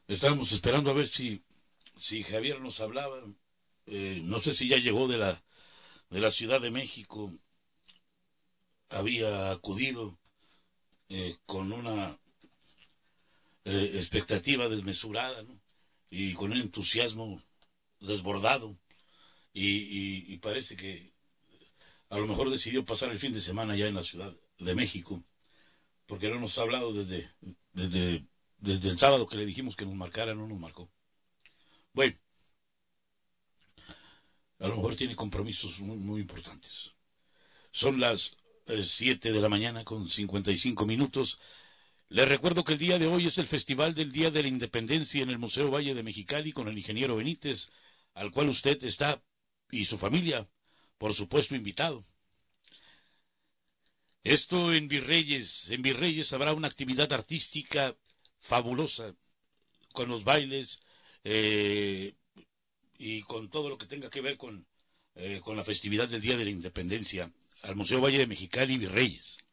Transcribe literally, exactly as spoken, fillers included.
Estábamos esperando a ver si, si Javier nos hablaba. Eh, no sé si ya llegó de la, de la Ciudad de México. Había acudido eh, con una eh, expectativa desmesurada, ¿no? Y con un entusiasmo desbordado. Y, y, y parece que a lo mejor decidió pasar el fin de semana ya en la Ciudad de México, porque no nos ha hablado desde, desde, desde el sábado que le dijimos que nos marcara, no nos marcó. Bueno, a lo mejor tiene compromisos muy, muy importantes. Son las eh, siete de la mañana con cincuenta y cinco minutos. Les recuerdo que el día de hoy es el Festival del Día de la Independencia en el Museo Valle de Mexicali con el ingeniero Benítez, al cual usted está y su familia, por supuesto, invitado. Esto en Virreyes. En Virreyes habrá una actividad artística fabulosa con los bailes eh, y con todo lo que tenga que ver con, eh, con la festividad del Día de la Independencia al Museo Valle de Mexicali y Virreyes.